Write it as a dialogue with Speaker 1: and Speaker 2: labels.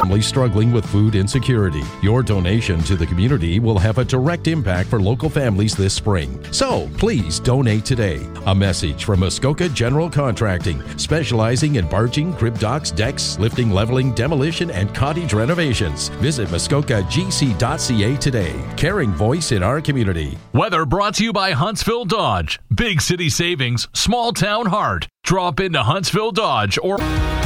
Speaker 1: families struggling with food insecurity. Your donation to the community will have a direct impact for local families this spring. So please donate today. A message from Muskoka General Contracting, specializing in barging, crib docks, decks, lifting, leveling, demolition, and cottage renovations. Visit muskokagc.ca today. Caring voice in our community.
Speaker 2: Weather brought to you by Huntsville Dodge. Big city savings, small town heart. Drop into Huntsville Dodge or